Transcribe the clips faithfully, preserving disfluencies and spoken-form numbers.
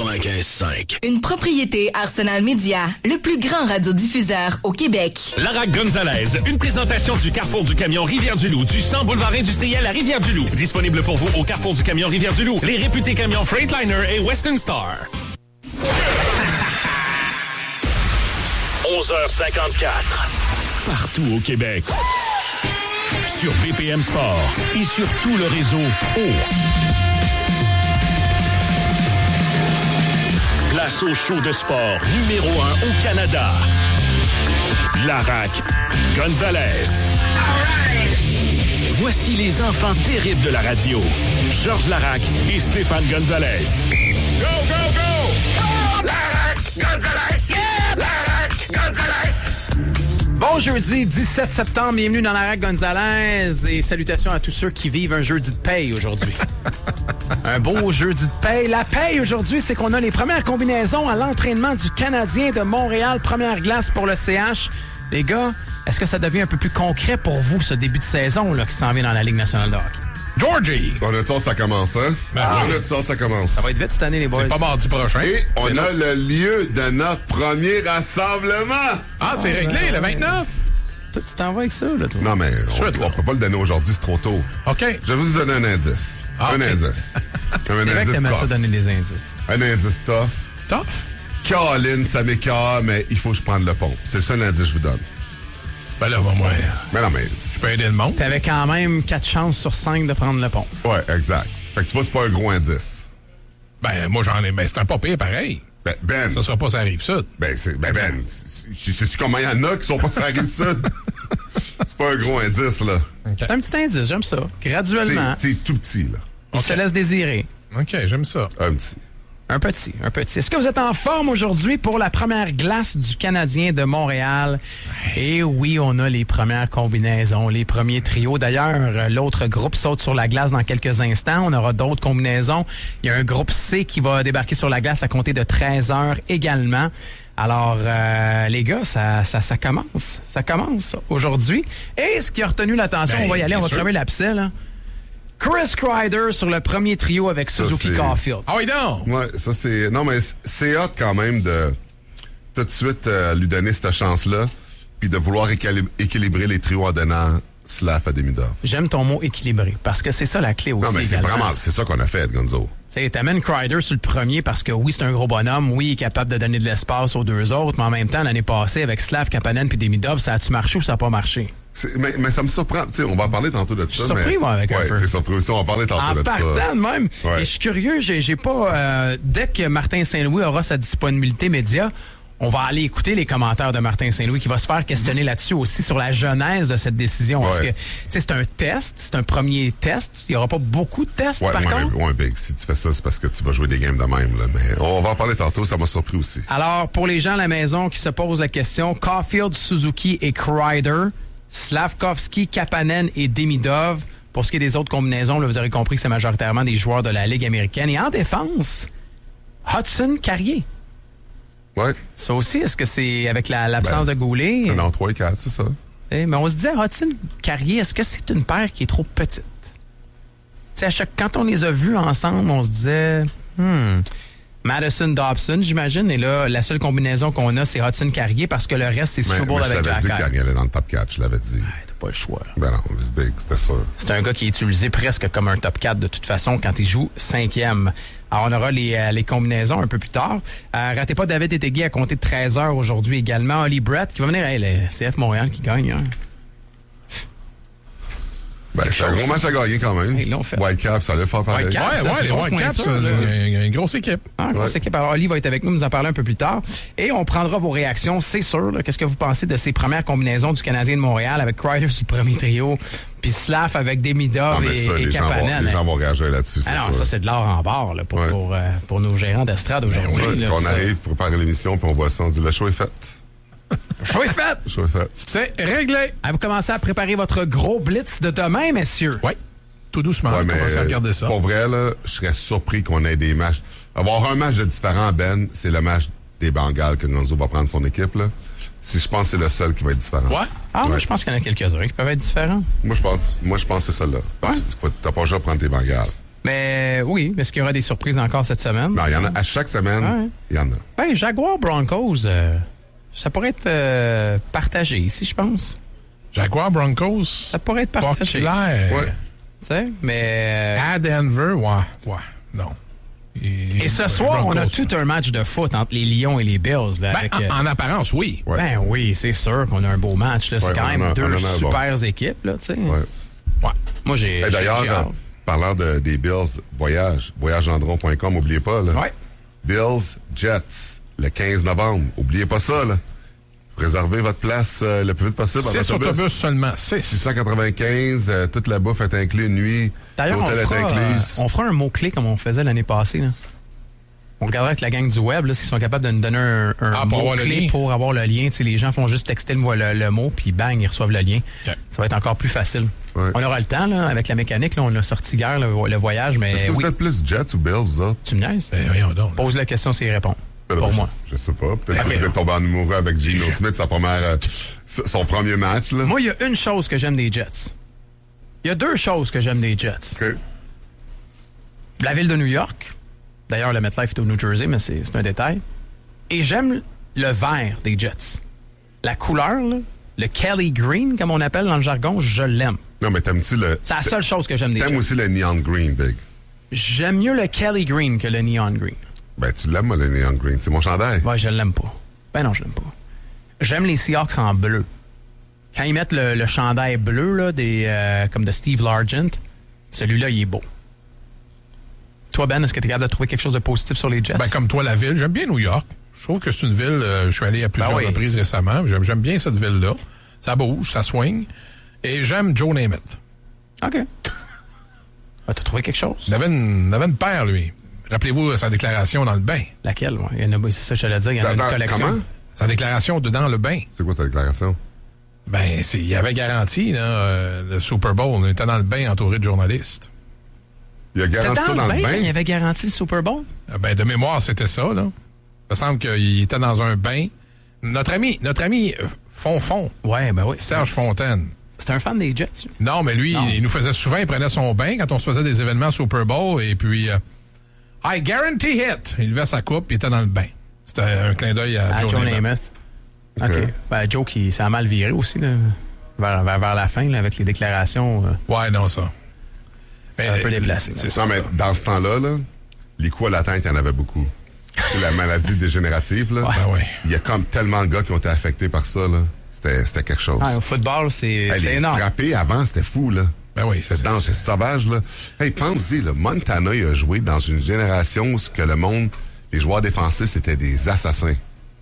quatre-vingt-quinze cinq. Une propriété Arsenal Média, le plus grand radiodiffuseur au Québec. Lara Gonzalez, une présentation du Carrefour du Camion Rivière-du-Loup, du cent boulevard industriel à Rivière-du-Loup. Disponible pour vous au Carrefour du Camion Rivière-du-Loup, les réputés camions Freightliner et Western Star. onze heures cinquante-quatre. Partout au Québec. Sur B P M Sport et sur tout le réseau O. Place au show de sport numéro un au Canada. Larac Gonzalez. Right. Voici les enfants terribles de la radio. Georges Larac et Stéphane Gonzalez. Go, go, go! Oh, Larac Gonzalez! Yeah! Larac Gonzalez! Bon jeudi dix-sept septembre, bienvenue dans Larac Gonzalez et salutations à tous ceux qui vivent un jeudi de paye aujourd'hui. Un beau jeudi de paye. La paye aujourd'hui, c'est qu'on a les premières combinaisons à l'entraînement du Canadien de Montréal. Première glace pour le C H. Les gars, est-ce que ça devient un peu plus concret pour vous, ce début de saison là, qui s'en vient dans la Ligue nationale de hockey? Georgie! On a de sorte, ça commence, hein? Ah. On a de sorte, ça commence. Ça va être vite cette année, les boys. C'est pas mardi prochain. Et on c'est a là. le lieu de notre premier rassemblement. Ah, c'est réglé, le vingt-neuf? Toi, tu t'en vas avec ça, là, toi? Non, mais on, Chouette, on peut pas le donner aujourd'hui, c'est trop tôt. OK. Je vais vous donner un indice. Ah, un okay. indice. Un C'est vrai que indice t'aimais ça tough. donner des indices. Un indice tough. Tough? Caroline, ça m'écœure, mais il faut que je prenne le pont. C'est le seul indice que je vous donne. Ben là, moi, Mais non, mais... je peux aider le monde. T'avais quand même quatre chances sur cinq de prendre le pont. Ouais, exact. Fait que tu vois, c'est pas un gros indice. Ben, moi, j'en ai. Ben, c'est un pas pire pareil. Ben, Ben... Ça sera pas ça arrive ça. Ben, c'est, ben, Ben, c'est- sais-tu combien il y en a qui sont pas sur la rive sud? C'est pas un gros indice, là. C'est un petit indice, j'aime ça. Graduellement, T'es, t'es tout petit, là. il se laisse désirer. OK, j'aime ça. Un petit. Un petit, un petit. Est-ce que vous êtes en forme aujourd'hui pour la première glace du Canadien de Montréal? Et oui, on a les premières combinaisons, les premiers trios. D'ailleurs, l'autre groupe saute sur la glace dans quelques instants. On aura d'autres combinaisons. Il y a un groupe C qui va débarquer sur la glace à compter de treize heures également. Alors, euh, les gars, ça, ça, ça commence. Ça commence aujourd'hui. Et ce qui a retenu l'attention, Ben, on va y aller, on va bien sûr. crever l'abcès, là. Chris Kreider sur le premier trio avec Ça, Suzuki c'est- Caulfield. Ah oui, donc! Ouais, ça c'est... Non, mais c'est hot quand même de tout de suite euh, lui donner cette chance-là, puis de vouloir équilib- équilibrer les trios en donnant Slav à Demidov. J'aime ton mot équilibré, parce que c'est ça la clé aussi. Non, mais c'est également. vraiment... C'est ça qu'on a fait, Gonzo. Tu sais, t'amènes Kreider sur le premier parce que oui, c'est un gros bonhomme, oui, il est capable de donner de l'espace aux deux autres, mais en même temps, l'année passée, avec Slav, Kapanen puis Demidov, ça a-tu marché ou ça n'a pas marché? C'est- Mais, mais ça me surprend. Tu sais, on va en parler tantôt de ça. Je suis surpris, mais... moi, avec un ouais, peu. t'es surpris aussi. On va en parler tantôt En de ça. partant de même. Ouais. Et je suis curieux, j'ai, j'ai pas... euh, dès que Martin Saint-Louis aura sa disponibilité média, on va aller écouter les commentaires de Martin Saint-Louis qui va se faire questionner là-dessus aussi sur la genèse de cette décision. Parce Ouais. que, tu sais, c'est un test, c'est un premier test. Il n'y aura pas beaucoup de tests, Ouais, par ouais, contre. ouais, Big. Si tu fais ça, c'est parce que tu vas jouer des games de même, là. Mais on va en parler tantôt. Ça m'a surpris aussi. Alors, pour les gens à la maison qui se posent la question, Caulfield, Suzuki et Kreider, Slavkovski, Kapanen et Demidov. Pour ce qui est des autres combinaisons, là, vous aurez compris que c'est majoritairement des joueurs de la Ligue américaine. Et en défense, Hudson Carrier. Ouais. Ça aussi, est-ce que c'est avec la- l'absence Ben, de Goulet? Non, trois et quatre, c'est ça. Eh, Mais on se disait, Hudson Carrier, est-ce que c'est une paire qui est trop petite? Tu sais, à chaque, quand on les a vus ensemble, on se disait, hmm, Madison Dobson, j'imagine. Et là, la seule combinaison qu'on a, c'est Hudson Carrier parce que le reste, c'est Mais, Struble mais je avec t'avais dit Jack. quand il allait dans le top quatre. Je l'avais dit. T'as pas le choix. Ben non, c'est Big. C'était sûr. C'est un gars qui est utilisé presque comme un top quatre de toute façon quand il joue cinquième. Alors, on aura les, euh, les combinaisons un peu plus tard. Euh, ratez pas David Etegui à compter de treize heures aujourd'hui également. Oli Brett qui va venir. Hey, le C F Montréal qui gagne. Hein. Ben, c'est un gros match à gagner quand même. Ils l'ont fait. Whitecap, ça allait faire pareil. Whitecap. Ouais, ça, ouais, c'est les grosse Whitecaps, pointure, c'est là. une, une grosse équipe. Ah, grosse Ouais. équipe. Alors, Oli va être avec nous, nous en parler un peu plus tard. Et on prendra vos réactions, c'est sûr. là. Qu'est-ce que vous pensez de ces premières combinaisons du Canadien de Montréal avec Kreider sur le premier trio, puis Slav avec Demidov Non, mais et, ça, et les, gens vont, Kapanen? les gens vont réagir là-dessus, c'est Ah non, sûr. ça, c'est de l'or en barre là, pour, Ouais. pour, euh, pour nos gérants d'estrade aujourd'hui. Ouais, là, quand on ça. arrive pour préparer l'émission, puis on voit ça, on dit le show est fait. Le show est fait! Le show est fait. C'est réglé. Ah, vous commencez à préparer votre gros blitz de demain, messieurs. Oui. Tout doucement, Ouais, on mais, commence à regarder ça. Pour vrai, là, je serais surpris qu'on ait des matchs. Avoir un match de différent, Ben, c'est le match des Bengals que Gonzo va prendre son équipe, là. Si je pense que c'est le seul qui va être différent. Ouais. Ah, moi, Ouais. je pense qu'il y en a quelques-uns qui peuvent être différents. Moi, je pense, moi, je pense que c'est ça, là. Parce que faut- t'as pas le choix de prendre tes Bengals. Mais oui, est-ce qu'il y aura des surprises encore cette semaine? Non, il y en a. À chaque semaine, Ouais. il y en a. Ben, Jaguar Broncos, euh, ça pourrait être euh, partagé ici, je pense. Jaguar Broncos, Ça pourrait être pas partagé. clair. Ouais. Tu sais, mais... À Denver, ouais, ouais, non. Et ce soir, on a tout un match de foot entre les Lions et les Bills. Là, Ben, avec, en, euh, en apparence, oui. Ouais. Ben oui, c'est sûr qu'on a un beau match. Là. C'est Ouais, quand on même en a- deux on en a un bon. super équipes. Là, tu sais. Ouais. Ouais. Moi, j'ai. Et j'ai- d'ailleurs, j'ai euh, hâte. parlant de, des Bills, voyage, voyage gendron point com, n'oubliez pas. Là. Ouais. Bills, Jets, le quinze novembre. Oubliez pas ça. Là. Réservez votre place euh, le plus vite possible. en Six autobus seulement. Six. six cent quatre-vingt-quinze, euh, toute la bouffe est inclue, une nuit. D'ailleurs, on l'hôtel est fera, euh, inclus. on fera un mot-clé comme on faisait l'année passée. Là. On regardera avec la gang du web là, s'ils sont capables de nous donner un, un Ah, pour avoir le mot-clé lien. pour avoir le lien. Tu sais, les gens font juste texter le, le, le mot, puis bang, ils reçoivent le lien. OK. Ça va être encore plus facile. Ouais. On aura le temps, là, avec la mécanique. Là, on a sorti hier le, le voyage, mais Est-ce que oui, vous êtes plus Jets ou Bills, vous autres? tu me niaises? Ben, voyons donc. Pose la question s'il répond. Euh, Pour je, moi. Je sais pas. Peut-être Ok. que vous êtes tombé en amoureux avec Geno Smith, sa première, euh, son premier match. Là. Moi, il y a une chose que j'aime des Jets. Il y a deux choses que j'aime des Jets. OK. La ville de New York. D'ailleurs, le MetLife est au New Jersey, mais c'est c'est un détail. Et j'aime le vert des Jets. La couleur, là, le Kelly Green, comme on appelle dans le jargon, je l'aime. Non, mais t'aimes-tu le... C'est la seule chose que j'aime des T'aimes Jets. aussi le Neon Green, Big. J'aime mieux le Kelly Green que le Neon Green. Ben, tu l'aimes, moi, le Neon Green. C'est mon chandail. Ouais, je l'aime pas. Ben non, je l'aime pas. J'aime les Seahawks en bleu. Quand ils mettent le, le chandail bleu, là, des, euh, comme de Steve Largent, celui-là, il est beau. Toi, Ben, est-ce que tu es capable de trouver quelque chose de positif sur les Jets? Ben, comme toi, la ville. J'aime bien New York. Je trouve que c'est une ville. euh, je suis allé à plusieurs Ben oui. reprises récemment. J'aime, j'aime bien cette ville-là. Ça bouge, ça swing. Et j'aime Joe Namath. OK. Ah, t'as trouvé quelque chose? Il avait une, il avait une paire, lui. Rappelez-vous sa déclaration dans le bain. Laquelle? Ouais. Il y en a, c'est ça que j'allais dire. Il y en a Ça une attend- collection. comment? Sa déclaration de dans le bain. C'est quoi ta déclaration? Ben, c'est, il avait garanti, là, euh, le Super Bowl. On était dans le bain entouré de journalistes. Il a C'était garanti ça dans le quand bain? il avait garanti le Super Bowl? Euh, Ben, de mémoire, c'était ça, là. Il me semble qu'il était dans un bain. Notre ami, notre ami euh, Fonfon, Ouais, ben oui. Serge Fontaine. C'était un fan des Jets. lui. Non, mais lui, Non. il nous faisait souvent, il prenait son bain quand on se faisait des événements Super Bowl, et puis, euh, I guarantee it! Il levait sa coupe, il était dans le bain. C'était un clin d'œil à, À Joe, Joe Namath. Namath. OK. OK. Ben, Joe, qui s'est mal viré aussi, là, vers, vers, vers la fin, là, avec les déclarations. euh, Ouais, non, ça. Mais, Un peu déplacé. C'est Non, ça. mais dans ce temps-là, là, les coups à la tête, il y en avait beaucoup. C'est la maladie dégénérative, là. Ben ouais. Il y a comme tellement de gars qui ont été affectés par ça, là. C'était, c'était quelque chose. ah, au football, c'est Hey, c'est les énorme. frappés avant, c'était fou, là. Ben oui, c'est C'est dense, c'est sauvage, là. Hey, pense-y, là, Montana, il a joué dans une génération où ce que le monde, les joueurs défensifs, c'était des assassins.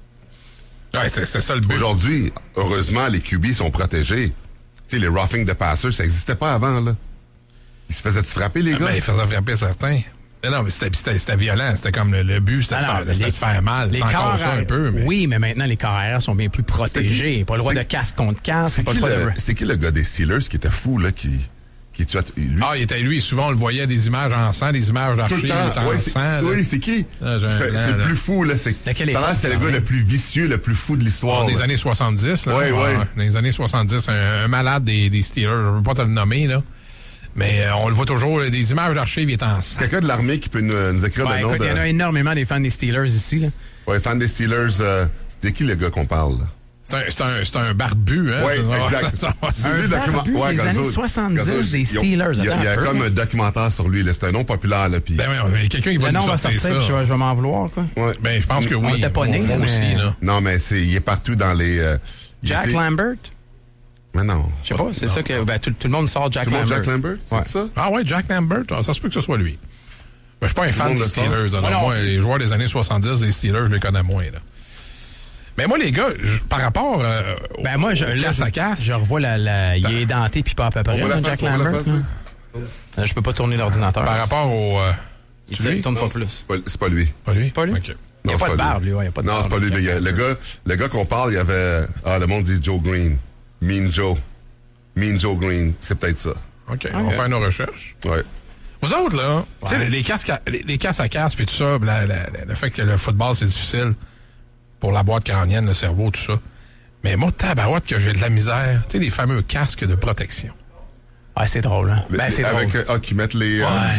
Ouais, c'est, c'est ça le but. Aujourd'hui, heureusement, les Q B sont protégés. Tu sais, les roughing the passer, ça n'existait pas avant, là. Ils se faisaient frapper, les gars? Ben, il faisait frapper certains. Mais non, mais c'était, c'était, c'était violent. C'était comme le, le but, c'était, Ah de, non, faire, mais c'était les- de faire mal. Les C'est encore corps ça un aériens- peu, mais... Oui, mais maintenant, les corps aériens sont bien plus protégés. qui- Pas le droit de c'était- casque contre casque. C'est Pas qui, le droit le, de... c'était qui le gars des Steelers qui était fou, là, qui, qui tuait... Lui, Ah, il était lui, souvent on le voyait des images en sang, des images tout d'archives, le il était temps. en Ouais, c'est, sang. là. oui, c'est qui? Ah, j'ai un C'est, blanc, c'est le là. plus fou, là. C'est, Laquelle ça a l'air que époque, c'était le là, gars oui. le plus vicieux, le plus fou de l'histoire. Dans les là. années soixante-dix, là. Ouais, ouais. Dans les années soixante-dix, un, un malade des, des Steelers, je ne veux pas te le nommer, là. Mais euh, on le voit toujours, là, des images d'archives, il est en sang. Quelqu'un de l'armée qui peut nous, nous écrire Ouais, le nom écoute, il y en a de... énormément des fans des Steelers ici. Là. Ouais, fan des Steelers. Euh, c'était qui le gars qu'on parle, là? C'est un, c'est un, c'est un barbu, hein. Ouais, c'est- exact. ça- ça- ça- C'est lui, le barbu document- des Gonzo- années soixante-dix Gonzo, des ils ont- Steelers. Il y a, Attends il y a un peu, comme là. un documentaire sur lui, là. C'est un nom populaire, là. Puis... Ben oui, mais quelqu'un qui va Le nous nom va sortir sortir, ça. puis je vais, je vais m'en vouloir. Quoi. ouais. Ben, je pense que On oui. était pas Moi- nés, moi mais- aussi, là. Non, mais c'est, il est partout dans les... euh, il Jack était- Lambert? Mais non. Je sais pas, c'est ça que... Ben, tout, tout le monde sort Jack Tout le monde Lambert. Jack Lambert? C'est Ouais. ça? Ah ouais, Jack Lambert, ah, ça se peut que ce soit lui. Ben, je suis pas un fan monde des le sort. Steelers. Alors, Ouais, non. moi, les joueurs des années soixante-dix des Steelers, je les connais moins, là. Mais moi, les gars, je- par rapport euh, au, Ben moi, je, au là, casse je, à casse, je revois la... la il est denté puis pas à peu près, On voit là, la Jack face, on voit la Lambert. face, là. oui. Euh, Je peux pas tourner l'ordinateur. par rapport au... euh, Il tu tire- lui? il tourne pas Non, plus. C'est pas, c'est pas lui. Pas lui? Pas lui? OK. Il n'y a Non, pas c'est de lui. barbe, lui. Ouais, il y a pas de Non, barbe, c'est pas lui. Jack Mais il y a- le Lambert. gars, le gars qu'on parle, il y avait... Ah, le monde dit Joe Green. Mean Joe. Mean Joe Green. C'est peut-être ça. OK, on va faire nos recherches. Ouais. Vous autres, là, tu sais, Ouais. les, les casques à, les, les casques à casse puis tout ça, la- la- la- le fait que le football, c'est difficile pour la boîte crânienne, le cerveau, tout ça. Mais moi, tabarouette que j'ai de la misère. Tu sais, les fameux casques de protection. Ouais, c'est drôle, hein? Ben, Les- c'est avec, drôle. euh, ah, qui mettent les... euh, Ouais. ceux qui-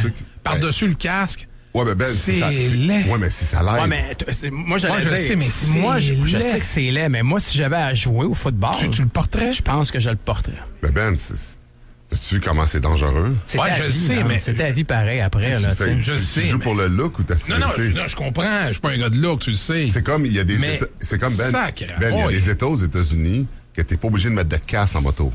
par-dessus le casque. Ouais, mais Ben, C'est si ça- laid. Ouais, mais si ça l'aide. Ouais, mais t- c'est- moi, j'allais Ouais, je dire, sais, mais si- moi, je, je c'est sais laid. que c'est laid, mais moi, si j'avais à jouer au football, Tu, tu le porterais? je pense que je le porterais. Mais Ben, c'est- as-tu vu comment c'est dangereux? C'est Ouais, ta je vie, sais, man. mais- C'est ta vie pareil après, Tu là, fais- tu sais. je tu- sais, Tu joues mais- pour le look ou ta Non, non, sécurité? je, non, je comprends. Je suis pas un gars de look, tu le sais. C'est comme, il y a des Mais États- c'est comme Ben, sacre, Ben, il y a oui. des États aux États-Unis que t'es pas obligé de mettre de casse en moto.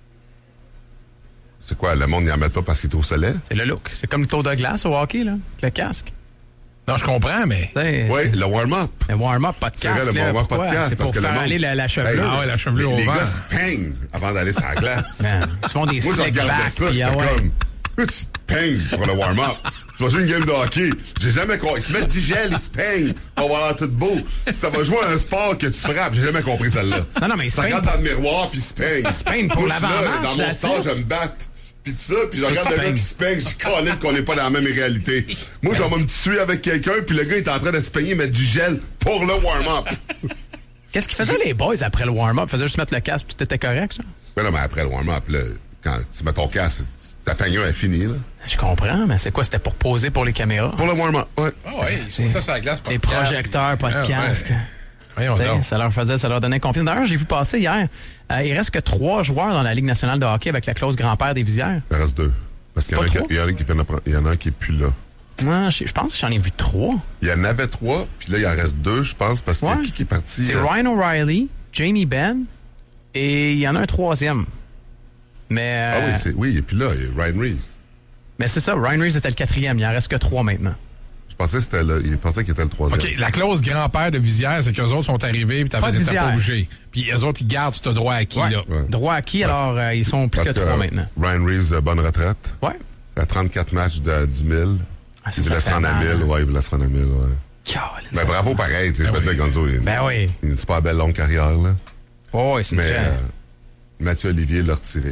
C'est quoi, le monde n'y en met pas parce qu'il est au soleil? C'est le look. C'est comme le tour de glace au hockey, là, avec le casque. Non, je comprends, mais... Tu sais, Oui, le warm-up. le warm-up, pas de C'est vrai, casque, le là, warm-up, pas pourquoi? de casse. C'est parce pour que le faire monde- aller la, la chevelure. Hey, Ah ouais, la chevelure les, au les vent. gars se peignent avant d'aller sur la glace. Man, ils se font des Moi, je slick regardais back, ça, puis j'étais ah ouais. comme... Pourquoi tu te peignes pour le warm-up? Tu vas jouer une game de hockey. J'ai jamais compris. Ils se mettent du gel, ils se peignent. On va l'air tout beau. Si ça va jouer à un sport que tu frappes, j'ai jamais compris celle-là. Non, non, mais ils se Ça regarde peignent. dans le miroir, puis ils se peignent. Ils se peignent pour Moi, je suis là, l'avant-match, Dans mon là, stage, tu sais. je me batte. Puis tout ça, puis je regarde se le gars peigne. qui se peigne, je dis, Colin, qu'on n'est pas dans la même réalité. Moi, je vais me tuer avec quelqu'un, puis le gars est en train de se peigner, mettre du gel pour le warm-up. Qu'est-ce qu'ils faisaient les boys après le warm-up? Ils faisaient juste mettre le casque, tout était correct, ça? Mais non, mais après le warm-up, là, quand tu mets ton casque, ta peignure est finie, là. Je comprends, mais c'est quoi? C'était pour poser pour les caméras? Pour le warm-up, ouais. Ah ouais, ils sont ça sur la glace, pas Les de casque. projecteurs, pas de Ah ouais. casque. Voyons Tu sais, donc. ça leur faisait, ça leur donnait confiance. D'ailleurs, j'ai vu passer hier, euh, il reste que trois joueurs dans la Ligue nationale de hockey avec la clause grand-père des visières. Il en reste deux. Parce qu'il y en a Pas un qui- trois? il y en a un qui vient de prendre- il y en a un qui est plus là. Moi, je, je pense que j'en ai vu trois. Il y en avait trois, puis là, il en reste deux, je pense, parce que Ouais. qui, qui est parti? C'est euh, Ryan O'Reilly, Jamie Benn, et il y en a un troisième. Mais, Ah euh, oui, c'est, oui, il est plus là, il y a Ryan Reeves. mais c'est ça, Ryan Reeves était le quatrième. Il en reste que trois maintenant. Je pensais que c'était là, il pensait qu'il était le troisième. OK, la clause grand-père de visière, c'est qu'eux autres sont arrivés puis Pas t'avais de t'étais pas visière. obligé. Puis eux autres, ils gardent ce droit acquis, Ouais. là. Ouais. Droit à qui? Alors, euh, ils sont plus Parce que trois euh, maintenant. Ryan Reeves, euh, bonne retraite. Ouais. À trente-quatre matchs de, du mille. Ah, ça, il ça voulait se fait rendre à mal. mille, ouais, il voulait se rendre à mille, ouais. Caroline, Mais ça- bravo pareil, tu sais, je veux oui. dire, Gonzo, il a une, Ben oui. une super belle longue carrière, là. Oh, ouais, c'est une Mais très... euh, Mathieu Olivier l'a retiré.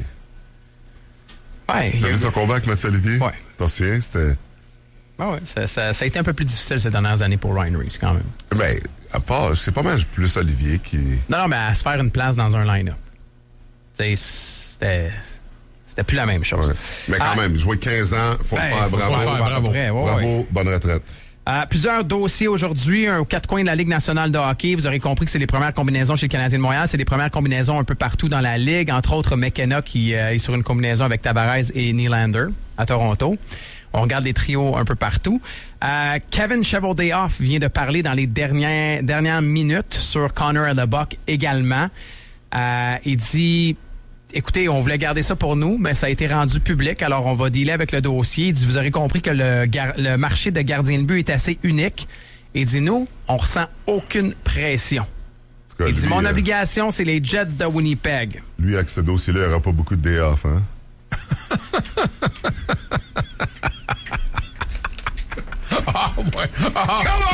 Ouais, il y T'as a vu eu- son combat avec Mathieu Olivier? Ouais. T'en souviens? C'était... Ah ouais, ça, ça- ça a été un peu plus difficile ces dernières années pour Ryan Reeves, quand même. Ben, à part, c'est pas mal plus Olivier qui... Non, non, mais à se faire une place dans un line-up. Tu sais, c'était... C'était plus la même chose. Ouais. Mais quand Ah, même, jouer quinze ans, faut ben, le faire, faut bravo. le faire, bravo. après, ouais, ouais. Bravo, bonne retraite. Euh, plusieurs dossiers aujourd'hui, un aux quatre coins de la Ligue nationale de hockey. Vous aurez compris que c'est les premières combinaisons chez le Canadien de Montréal. C'est les premières combinaisons un peu partout dans la Ligue. Entre autres, McKenna qui euh, est sur une combinaison avec Tavares et Nylander à Toronto. On regarde les trios un peu partout. Euh, Kevin Cheveldayoff vient de parler dans les dernières, dernières minutes sur Connor Hellebuck également. Euh, il dit... Écoutez, on voulait garder ça pour nous, mais ça a été rendu public, alors on va dealer avec le dossier. Il dit, vous aurez compris que le, gar- le marché de gardien de but est assez unique. Il dit, nous, on ressent aucune pression. En tout cas, Il dit, lui, mon euh, obligation, c'est les Jets de Winnipeg. Lui, avec ce dossier-là, il n'y aura pas beaucoup de day off, hein? Ah ouais. Ah.